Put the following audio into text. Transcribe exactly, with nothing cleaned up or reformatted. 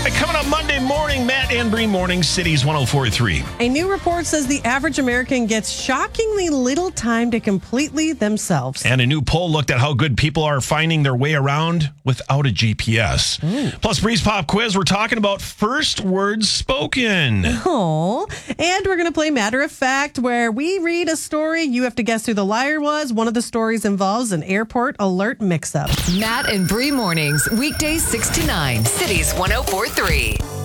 Coming up Monday morning, Matt and Bree Morning, Cities one oh four point three. A new report says the average American gets shockingly little time to completely themselves. And a new poll looked at how good people are finding their way around without a G P S. Ooh. Plus, Bree's Pop Quiz, we're talking about first words spoken. Oh, and we're going to play Matter of Fact, where we read a story. You have to guess who the liar was. One of the stories involves an airport alert mix-up. Matt and Bree Mornings, weekdays six to nine, Cities one oh four point three.